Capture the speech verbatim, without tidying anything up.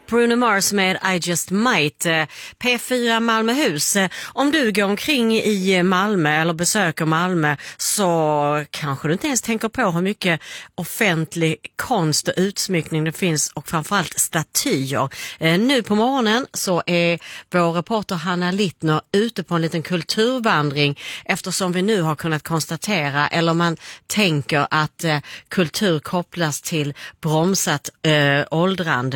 Bruno Mars med I Just Might. P fyra Malmöhus. Om du går omkring i Malmö eller besöker Malmö så kanske du inte ens tänker på hur mycket offentlig konst och utsmyckning det finns och framförallt statyer. Nu på morgonen så är vår reporter Hanna Littner ute på en liten kulturvandring eftersom vi nu har kunnat konstatera, eller man tänker att kultur kopplas till bromsat äh, åldrande.